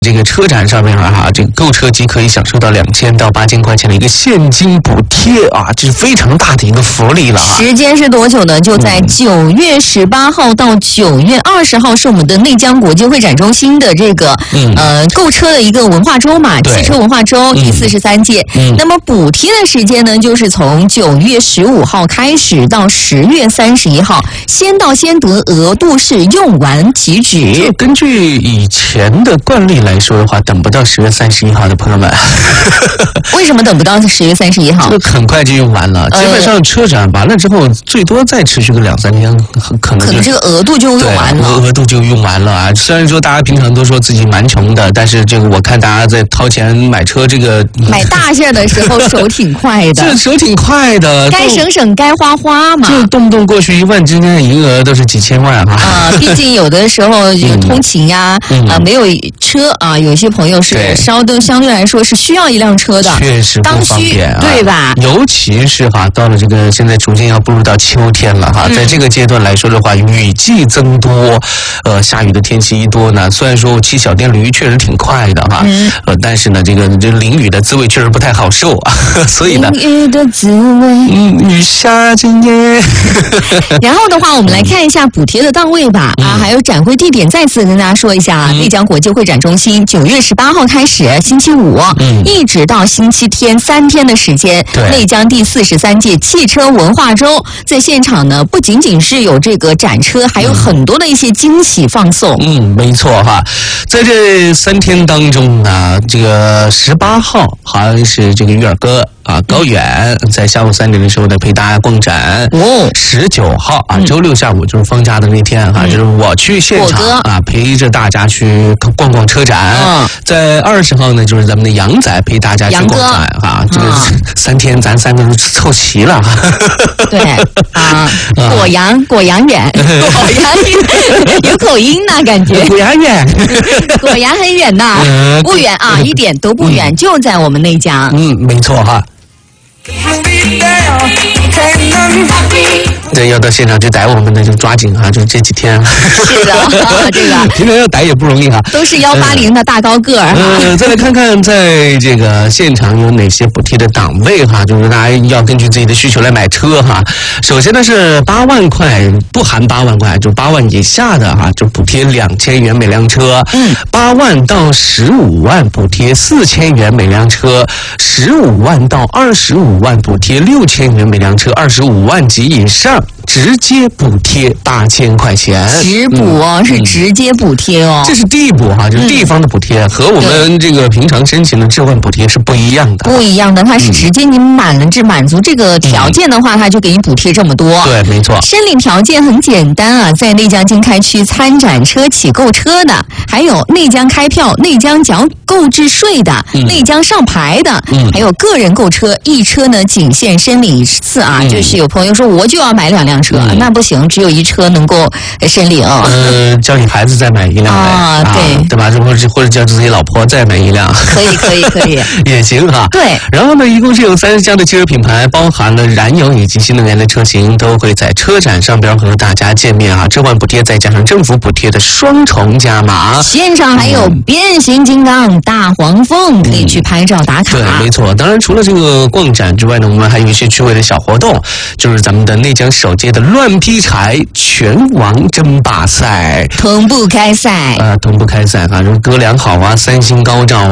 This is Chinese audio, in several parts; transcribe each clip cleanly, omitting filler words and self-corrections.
这个车展上面这个购车即可以享受到2000到8000块钱的一个现金补贴啊，这是非常大的一个福利了啊。 时间是多久呢？就在9月18号到9月20号，是我们的内江国际会展中心的这个购车的一个文化周嘛，汽车文化周第43届。那么补贴的时间呢，就是从9月15号开始到10月31号，先到先得，额度是用完即止。 就根据以前的惯例来说的话，等不到10月31号的朋友们， 为什么等不到10月31号？ 这个很快就用完了，基本上车展完了之后，最多再持续个2-3天，可能这个额度就用完了， 额度就用完了啊！虽然说大家平常都说自己蛮穷的，但是这个我看大家在掏钱买车，这个买大件的时候手挺快的， 这手挺快的， 该省省该花花嘛， 就动不动过去1万之间的营额都是几千万哈。 毕竟有的时候有通勤呀，没有车啊，有些朋友是相对来说是需要一辆车的， 确实不方便， 对吧？ 尤其是到了这个现在逐渐要步入到秋天了哈，在这个阶段来说的话，雨季增多，下雨的天气一多呢，虽然说骑小电驴确实挺快的哈，但是呢，这淋雨的滋味确实不太好受啊，所以呢， 淋雨的滋味， 雨下今夜。 然后的话，我们来看一下补贴的档位吧，还有展会地点，再次跟大家说一下，内江国际会展中心9月18号开始，星期五，一直到星期天3天的时间，内江第43届汽车文化周，在现场呢，不仅仅是有这个展车，还有很多的一些惊喜放送。 没错哈，在这3天当中呢，这个18号好像是这个于尔哥高远在下午3点的时候呢陪大家逛展。19号周六下午就是放假的那天就是我去现场陪着大家去逛逛车展。在20号呢，就是咱们的杨仔陪大家去逛展这个3天咱3个都凑齐了。 对果阳远，有口音呐，感觉果阳远， 果阳很远呐，不远啊，一点都不远，就在我们内江。 没错哈。对，要到现场去逮我们的就抓紧就是这几天。 是的，这个平常要逮也不容易都是180的大高个儿再来看看在这个现场有哪些补贴的档位就是大家要根据自己的需求来买车首先呢是8万块，不含8万块，就8万以下的就补贴2000元每辆车。8万到15万补贴4000元每辆车，15万到25万补贴6000元每辆车，25万及以上直接补贴8000块钱。 直补是直接补贴这是地补就是地方的补贴，和我们这个平常申请的置换补贴是不一样的。 不一样的，它是直接你满足这个条件的话，它就给你补贴这么多。 对，没错。 申领条件很简单在内江经开区参展车企购车的，还有内江开票、内江缴购置税的，内江上牌的，还有个人购车，一车呢仅限申领1次就是有朋友说我就要买2辆车，那不行，只有1车能够申领。 叫你孩子再买1辆对吧？或者叫自己老婆再买1辆， 可以也行对。然后呢，一共是有30家的汽车品牌，包含了燃油以及新能源的车型，都会在车展上边和大家见面置换补贴再加上政府补贴的双重加码。 现场还有变形金刚、大黄蜂可以去拍照打卡。 对，没错。当然，除了这个逛展之外呢，我们还有一些趣味的小活动，就是咱们的内江首届的乱劈柴拳王争霸赛， 同步开赛歌良好3星高照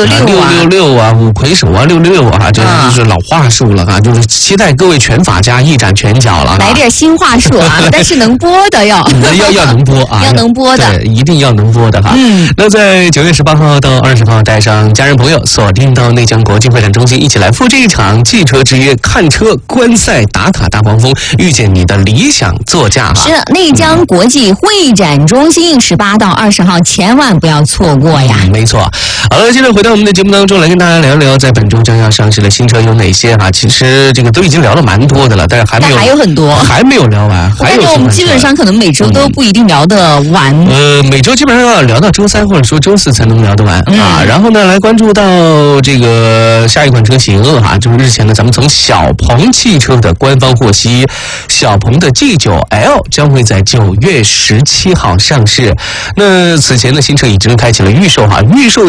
666五魁首666这就是老话术了就是期待各位拳法家一展拳脚了。 来点新话术但是能播的要能播要能播的， 对，一定要能播的那在9月18号到20号，带上家人朋友锁定到内江国际会展中心，一起来赴这一场汽车之约，看车观赛打卡大黄蜂，遇见你的理想座驾是内江国际会展中心18到20号，千万不要错过呀。 没错。好了，接着回到我们的节目当中来跟大家聊聊，在本周将要上市的新车有哪些其实这个都已经聊了蛮多的了，但是还有很多还没有聊完。 我感觉我们基本上可能每周都不一定聊得完。 每周基本上要聊到周3或者说周4才能聊得完然后呢，来关注到这个下一款车型就是日前呢，咱们从小鹏汽车的官方获悉，小小鹏的 G9L 将会在9月17号上市。那此前的新车已经开启了预售哈，预售